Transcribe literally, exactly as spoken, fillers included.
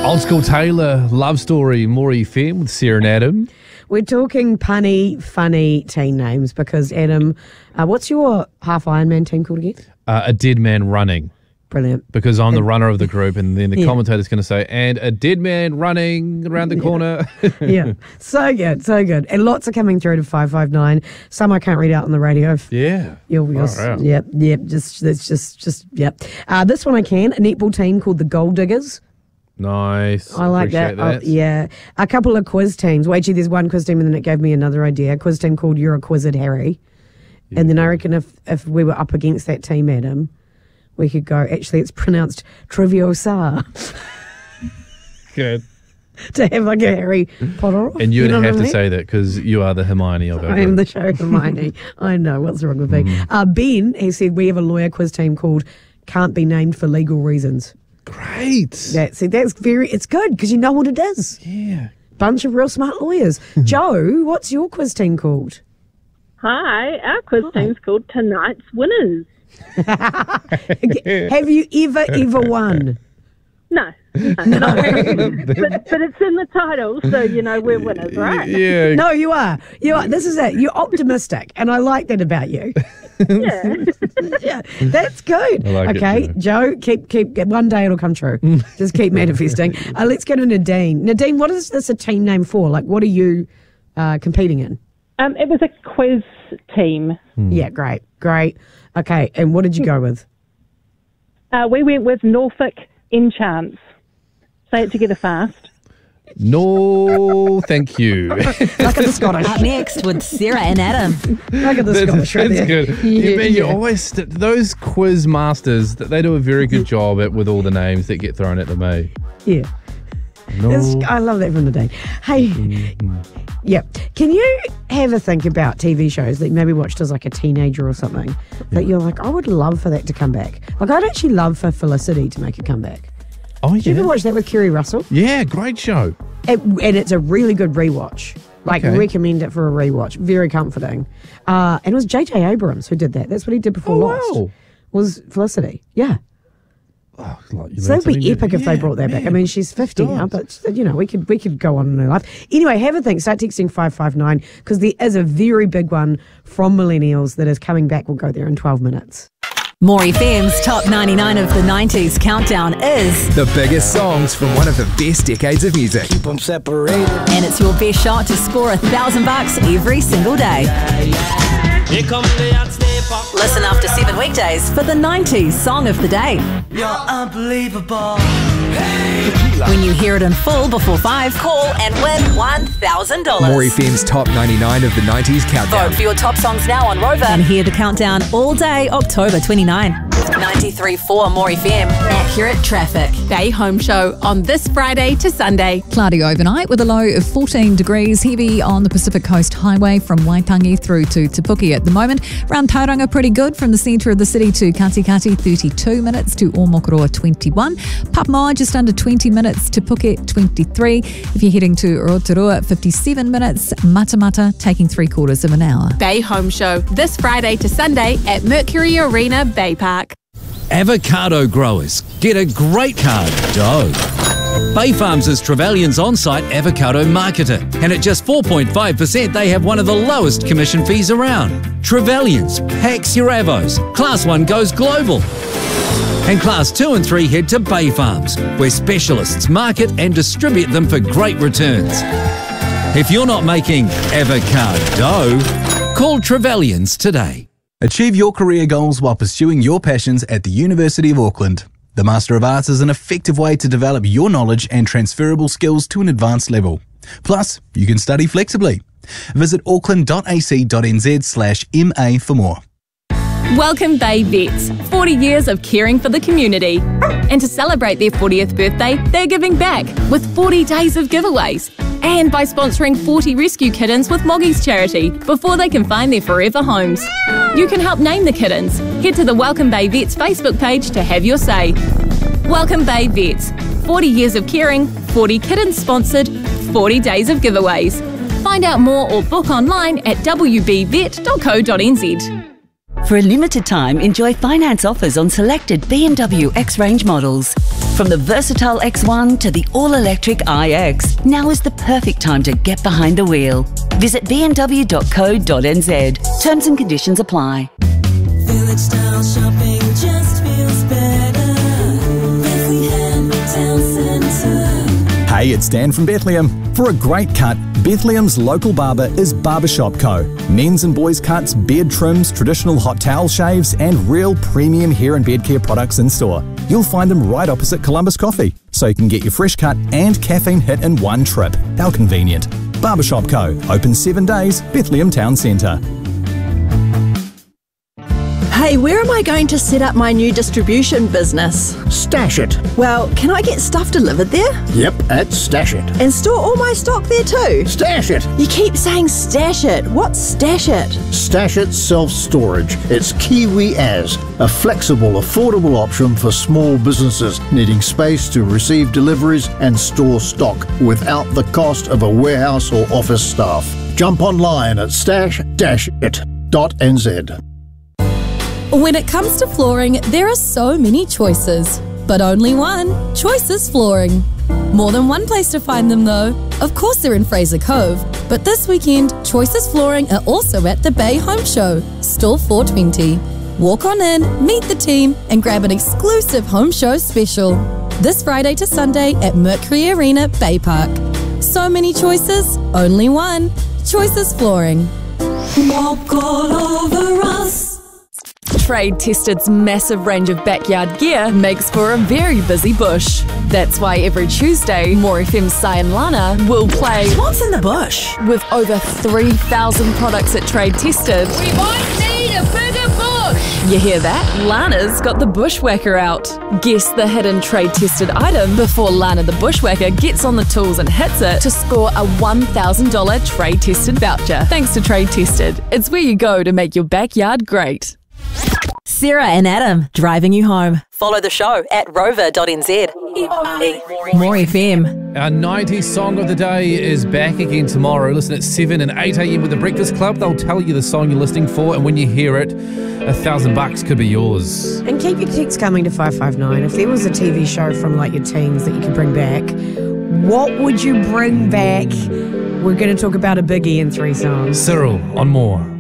Old School Taylor, Love Story, Maury F M with Sarah and Adam. We're talking punny, funny teen names because, Adam, uh, what's your half Ironman team called again? Uh, a dead man running. Brilliant. Because I'm the runner of the group, and then the Yeah. commentator's going to say, and a dead man running around the corner. Yeah, so good, so good. And lots are coming through to five five nine. Some I can't read out on the radio. Yeah. You'll, you'll, Far out. yep, yep, just, that's just, just, yep. Uh, this one I can, a netball team called the Gold Diggers. Nice. I like that. Appreciate Oh, yeah. A couple of quiz teams. Well, actually, there's one quiz team and then it gave me another idea. A quiz team called You're a Quizzed Harry. Yeah. And then I reckon if, if we were up against that team, Adam, we could go, actually, it's pronounced Triviosa. Good. To have like a Harry Potter. And you'd you know have what I to mean? say that because you are the Hermione of our I am group. the show Hermione. I know, what's wrong with me? Mm. Uh, Ben, he said, we have a lawyer quiz team called Can't Be Named for Legal Reasons. Great. That, see, that's very, it's good because you know what it is. Yeah. Bunch of real smart lawyers. Joe, what's your quiz team called? Hi, our quiz Hi. team's called Tonight's Winners. Have you ever, ever won? No, no, no. but, but it's in the title, so you know we're winners, right? Yeah. No, you are. You are. This is it. You're optimistic, and I like that about you. Yeah. Yeah, that's good. I like it okay, too. Joe, keep keep. One day it'll come true. Just keep manifesting. Uh, let's go to Nadine. Nadine, what is this a team name for? Like, what are you uh, competing in? Um, it was a quiz team. Yeah, great, great. Okay, and what did you go with? Uh, we went with Norfolk Enchants. Say it together fast. No, thank you. Look at the Scottish. Up next with Sarah and Adam. Look at the Scottish right That's there. good. Yeah, you mean you yeah. always st- those quiz masters that they do a very good job at with all the names that get thrown at them. Eh? Yeah. No. It's- I love that from the day. Hey, yeah. Can you have a think about T V shows that you maybe watched as like a teenager or something that you're like, I would love for that to come back. Like, I'd actually love for Felicity to make a comeback. Oh Did you yeah. ever watch that with Kerry Russell? Yeah, great show. It, and it's a really good rewatch. Like, Okay. recommend it for a rewatch. Very comforting. Uh, and it was J J Abrams who did that. That's what he did before Oh, Lost. wow. Was Felicity. Yeah. Oh, like, you So learn that'd be something epic new. if they Yeah, brought that back. I man. mean, she's fifty now, Does. but you know, we could we could go on in her life. Anyway, have a think. Start texting five five nine because there is a very big one from millennials that is coming back. We'll go there in twelve minutes. Maury F M's Top ninety-nine of the nineties countdown is, The biggest songs from one of the best decades of music. them separated. and it's your best shot to score a thousand bucks every single day. Here come the hot stepper. Listen after seven weekdays for the nineties song of the day. You're unbelievable. When you hear it in full before five, call and win one thousand dollars. Maury F M's Top ninety-nine of the nineties countdown. Vote for your top songs now on Rover and hear the countdown all day October twenty-ninth. ninety-three point four Maury F M. Accurate traffic. Bay Home Show on this Friday to Sunday. Cloudy overnight with a low of fourteen degrees, heavy on the Pacific Coast Highway from Waitangi through to Te Puke at the moment. Around Tauranga, pretty good from the centre of the city to Katikati, thirty-two minutes to Omokoroa, twenty-one. Papamoa, just under twenty minutes to Puke, twenty-three. If you're heading to Rotorua, fifty-seven minutes. Matamata, taking three quarters of an hour. Bay Home Show this Friday to Sunday at Mercury Arena Bay Park. Avocado growers, get a great card, dough. Bay Farms is Trevelyan's on-site avocado marketer, and at just four point five percent they have one of the lowest commission fees around. Trevelyan's packs your avos. Class one goes global. And Class two and three head to Bay Farms, where specialists market and distribute them for great returns. If you're not making avocado dough, call Trevelyan's today. Achieve your career goals while pursuing your passions at the University of Auckland. The Master of Arts is an effective way to develop your knowledge and transferable skills to an advanced level. Plus, you can study flexibly. Visit auckland.ac.nz slash MA for more. Welcome Bay Vets, forty years of caring for the community. And to celebrate their fortieth birthday, they're giving back with forty days of giveaways. And by sponsoring forty rescue kittens with Moggy's charity before they can find their forever homes. You can help name the kittens. Head to the Welcome Bay Vets Facebook page to have your say. Welcome Bay Vets, forty years of caring, forty kittens sponsored, forty days of giveaways. Find out more or book online at w b vet dot co dot n z. For a limited time, enjoy finance offers on selected B M W X-Range models. From the versatile X one to the all-electric iX, now is the perfect time to get behind the wheel. Visit b m w dot co dot n z. Terms and conditions apply. Village style shopping just feels better. Bethlehem Town Centre. Hey, it's Dan from Bethlehem. For a great cut, Bethlehem's local barber is Barbershop Co. Men's and boys' cuts, beard trims, traditional hot towel shaves, and real premium hair and beard care products in store. You'll find them right opposite Columbus Coffee, so you can get your fresh cut and caffeine hit in one trip. How convenient. Barbershop Co. Open seven days, Bethlehem Town Centre. Hey, where am I going to set up my new distribution business? Stash It. Well, can I get stuff delivered there? Yep, at Stash It. And store all my stock there too? Stash It. You keep saying Stash It. What's Stash It? Stash It Self-Storage. It's Kiwi As, a flexible, affordable option for small businesses needing space to receive deliveries and store stock without the cost of a warehouse or office staff. Jump online at stash dash it dot n z. When it comes to flooring, there are so many choices, but only one. Choices Flooring. More than one place to find them though. Of course they're in Fraser Cove, but this weekend, Choices Flooring are also at the Bay Home Show, Stall four twenty. Walk on in, meet the team, and grab an exclusive home show special. This Friday to Sunday at Mercury Arena, Bay Park. So many choices, only one. Choices Flooring. Walk all over us. Trade Tested's massive range of backyard gear makes for a very busy bush. That's why every Tuesday, More F M's Sai and Lana will play What's in the bush? with over three thousand products at Trade Tested. We might need a bigger bush. You hear that? Lana's got the bushwhacker out. Guess the hidden Trade Tested item before Lana the bushwhacker gets on the tools and hits it to score a one thousand dollars Trade Tested voucher. Thanks to Trade Tested. It's where you go to make your backyard great. Sarah and Adam, driving you home. Follow the show at rover dot n z. More F M. Our nineties song of the day is back again tomorrow. Listen at seven and eight a.m. with the Breakfast Club. They'll tell you the song you're listening for, and when you hear it, a thousand bucks could be yours. And keep your texts coming to five five nine. If there was a T V show from like your teens that you could bring back, what would you bring back? We're going to talk about a biggie in three songs. Cyril on More.